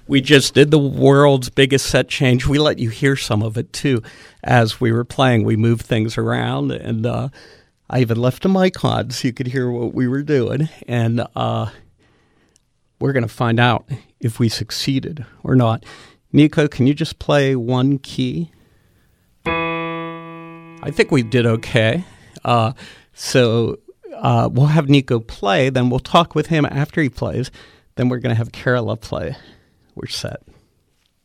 We just did the world's biggest set change. We let you hear some of it, too. As we were playing, we moved things around, and I even left a mic on so you could hear what we were doing. And we're going to find out if we succeeded or not. Nico, can you just play one key? I think we did okay. So we'll have Nico play, then we'll talk with him after he plays. Then we're going to have Carola play. We're set.